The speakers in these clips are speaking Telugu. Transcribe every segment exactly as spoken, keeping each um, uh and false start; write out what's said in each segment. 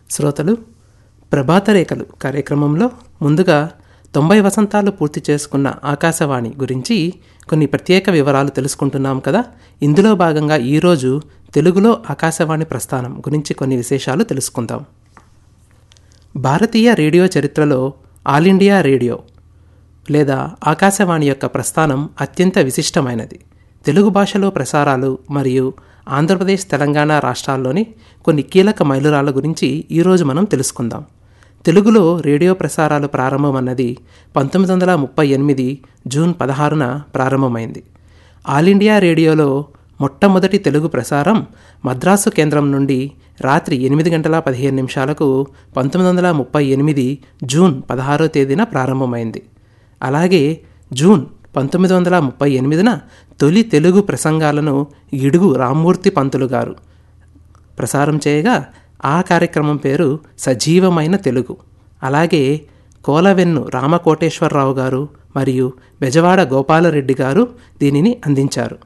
శ్రోతలు, ప్రభాత రేఖలు కార్యక్రమంలో ముందుగా తొంభై వసంతాలు పూర్తి చేసుకున్న ఆకాశవాణి గురించి కొన్ని ప్రత్యేక వివరాలు తెలుసుకుంటున్నాం కదా. ఇందులో భాగంగా ఈరోజు తెలుగులో ఆకాశవాణి ప్రస్థానం గురించి కొన్ని విశేషాలు తెలుసుకుందాం. భారతీయ రేడియో చరిత్రలో ఆల్ ఇండియా రేడియో లేదా ఆకాశవాణి యొక్క ప్రస్థానం అత్యంత విశిష్టమైనది. తెలుగు భాషలో ప్రసారాలు మరియు ఆంధ్రప్రదేశ్, తెలంగాణ రాష్ట్రాల్లోని కొన్ని కీలక మైలురాళ్ల గురించి ఈరోజు మనం తెలుసుకుందాం. తెలుగులో రేడియో ప్రసారాలు ప్రారంభమన్నది పంతొమ్మిది వందల ముప్పై ఎనిమిది జూన్ పదహారున ప్రారంభమైంది. ఆల్ ఇండియా రేడియోలో మొట్టమొదటి తెలుగు ప్రసారం మద్రాసు కేంద్రం నుండి రాత్రి ఎనిమిది గంటల పదిహేను నిమిషాలకు పంతొమ్మిది వందల ముప్పై ఎనిమిది జూన్ పదహారో తేదీన ప్రారంభమైంది. అలాగే జూన్ పంతొమ్మిది వందల ముప్పై ఎనిమిదిన తొలి తెలుగు ప్రసంగాలను గిడుగు రామ్మూర్తి పంతులు గారు ప్రసారం చేయగా ఆ కార్యక్రమం పేరు సజీవమైన తెలుగు. అలాగే కోలవెన్ను రామకోటేశ్వరరావు గారు మరియు బెజవాడ గోపాలరెడ్డి గారు దీనిని అందించారు.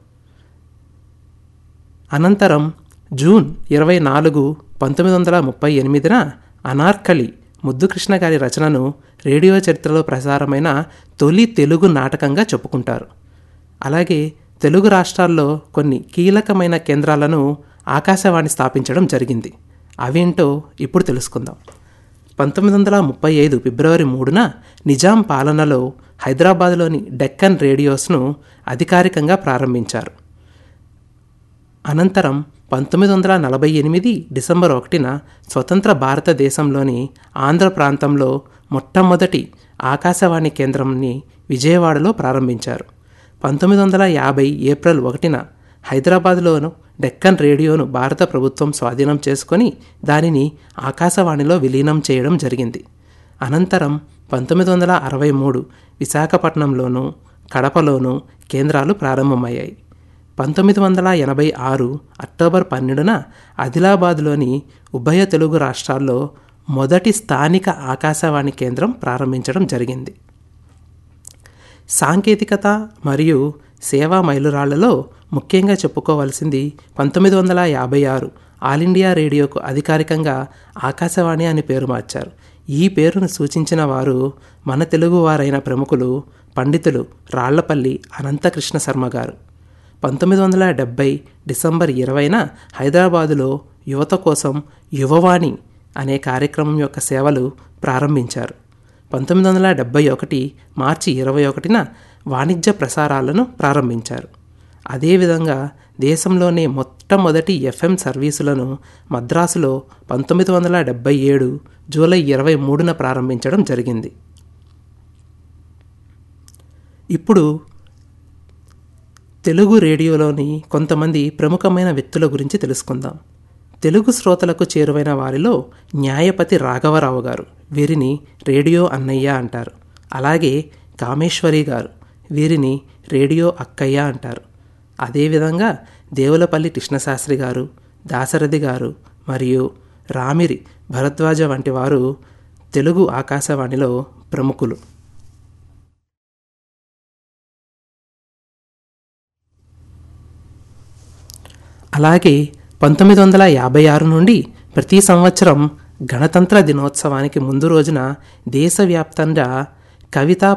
అనంతరం జూన్ ఇరవై నాలుగు పంతొమ్మిది వందల ముప్పై ఎనిమిదిన అనార్కలి ముద్దుకృష్ణ గారి రచనను రేడియో చరిత్రలో ప్రసారమైన తొలి తెలుగు నాటకంగా చెప్పుకుంటారు. అలాగే తెలుగు రాష్ట్రాల్లో కొన్ని కీలకమైన కేంద్రాలను ఆకాశవాణి స్థాపించడం జరిగింది. అవేంటో ఇప్పుడు తెలుసుకుందాం. పంతొమ్మిది వందల ముప్పై ఐదు ఫిబ్రవరి మూడున నిజాం పాలనలో హైదరాబాద్లోని డెక్కన్ రేడియోస్ను అధికారికంగా ప్రారంభించారు. అనంతరం పంతొమ్మిది వందల నలభై ఎనిమిది డిసెంబర్ ఒకటిన స్వతంత్ర భారతదేశంలోని ఆంధ్ర ప్రాంతంలో మొట్టమొదటి ఆకాశవాణి కేంద్రంని విజయవాడలో ప్రారంభించారు. పంతొమ్మిది వందల యాభై ఏప్రిల్ ఒకటిన హైదరాబాద్లోను డెక్కన్ రేడియోను భారత ప్రభుత్వం స్వాధీనం చేసుకొని దానిని ఆకాశవాణిలో విలీనం చేయడం జరిగింది. అనంతరం పంతొమ్మిది వందల అరవై మూడు విశాఖపట్నంలోను కడపలోను కేంద్రాలు ప్రారంభమయ్యాయి. పంతొమ్మిది వందల ఎనభై ఆరు అక్టోబర్ పన్నెండున ఆదిలాబాద్లోని ఉభయ తెలుగు రాష్ట్రాల్లో మొదటి స్థానిక ఆకాశవాణి కేంద్రం ప్రారంభించడం జరిగింది. సాంకేతికత మరియు సేవా మైలురాళ్లలో ముఖ్యంగా చెప్పుకోవాల్సింది పంతొమ్మిది వందల యాభై ఆరు ఆల్ ఇండియా రేడియోకు అధికారికంగా ఆకాశవాణి అని పేరు మార్చారు. ఈ పేరును సూచించిన వారు మన తెలుగువారైన ప్రముఖులు పండితులు రాళ్లపల్లి అనంతకృష్ణ శర్మ గారు. పంతొమ్మిది వందల డెబ్భై డిసెంబర్ ఇరవైన హైదరాబాదులో యువత కోసం యువవాణి అనే కార్యక్రమం యొక్క సేవలు ప్రారంభించారు. పంతొమ్మిది వందల డెబ్భై ఒకటి మార్చి ఇరవై ఒకటిన వాణిజ్య ప్రసారాలను ప్రారంభించారు. అదేవిధంగా దేశంలోనే మొట్టమొదటి ఎఫ్ఎం సర్వీసులను మద్రాసులో పంతొమ్మిది వందల డెబ్భై ఏడు జూలై ఇరవై మూడున ప్రారంభించడం జరిగింది. ఇప్పుడు తెలుగు రేడియోలోని కొంతమంది ప్రముఖమైన వ్యక్తుల గురించి తెలుసుకుందాం. తెలుగు శ్రోతలకు చేరువైన వారిలో న్యాయపతి రాఘవరావు గారు, వీరిని రేడియో అన్నయ్య అంటారు. అలాగే కామేశ్వరి గారు, వీరిని రేడియో అక్కయ్య అంటారు. అదేవిధంగా దేవులపల్లి కృష్ణశాస్త్రి గారు, దాశరథి గారు మరియు రామిరి భరద్వాజ వంటి వారు తెలుగు ఆకాశవాణిలో ప్రముఖులు. అలాగే పంతొమ్మిది వందల యాభై ఆరు నుండి ప్రతి సంవత్సరం గణతంత్ర దినోత్సవానికి ముందు రోజున దేశవ్యాప్తంగా కవితా